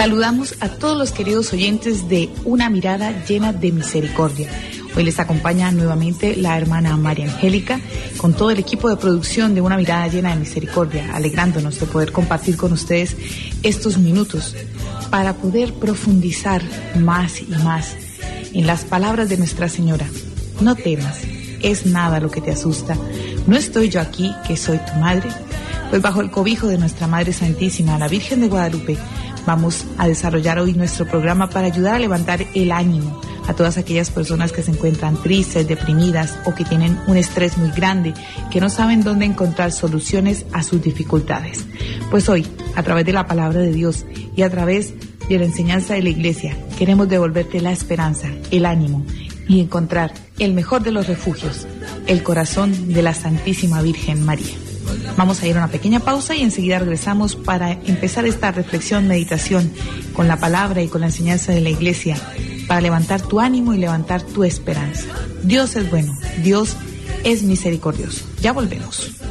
Saludamos a todos los queridos oyentes de Una Mirada Llena de Misericordia. Hoy les acompaña nuevamente la hermana María Angélica con todo el equipo de producción de Una Mirada Llena de Misericordia, alegrándonos de poder compartir con ustedes estos minutos para poder profundizar más y más en las palabras de Nuestra Señora. No temas, es nada lo que te asusta. ¿No estoy yo aquí, que soy tu madre? Pues bajo el cobijo de nuestra Madre Santísima, la Virgen de Guadalupe, vamos a desarrollar hoy nuestro programa para ayudar a levantar el ánimo a todas aquellas personas que se encuentran tristes, deprimidas o que tienen un estrés muy grande, que no saben dónde encontrar soluciones a sus dificultades. Pues hoy, a través de la palabra de Dios y a través de la enseñanza de la Iglesia, queremos devolverte la esperanza, el ánimo y encontrar el mejor de los refugios, el corazón de la Santísima Virgen María. Vamos a ir a una pequeña pausa y enseguida regresamos para empezar esta reflexión, meditación con la palabra y con la enseñanza de la Iglesia para levantar tu ánimo y levantar tu esperanza. Dios es bueno, Dios es misericordioso. Ya volvemos.